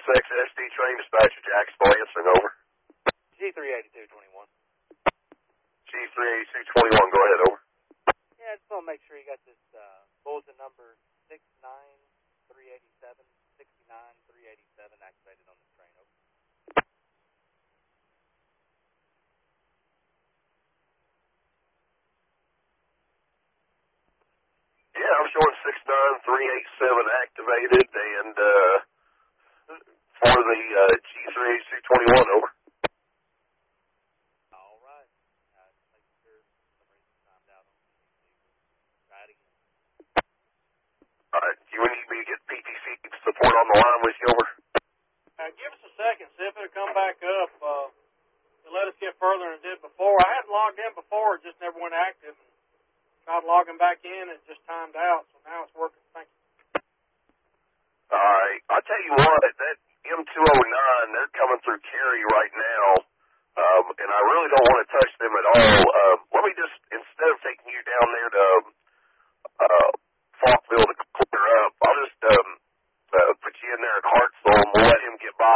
USX SD train dispatcher, Jacksonville answering, over. G38221. G38221, go ahead, over. Yeah, I just want to make sure you got this bulletin number 69387, 69387 activated on the train, over. Yeah, I'm showing 69387 activated, and for the G38221, over. All right. Just making sure for some reason timed out on PTC. Try it again. All right, do you need me to get PTC support on the line with you, over? Give us a second, see if it'll come back up. And let us get further than it did before. I hadn't logged in before, it just never went active. Tried logging back in, it just timed out, so now it's working. Thank you. All right. I'll tell you what, that M209, they're coming through Cary right now, and I really don't want to touch them at all. Let me just, instead of taking you down there to